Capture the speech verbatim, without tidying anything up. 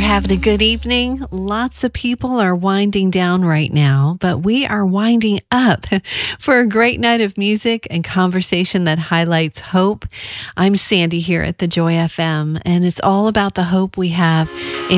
having a good evening? Lots of people are winding down right now, but we are winding up for a great night of music and conversation that highlights hope. I'm Sandy here at the Joy F M, and it's all about the hope we have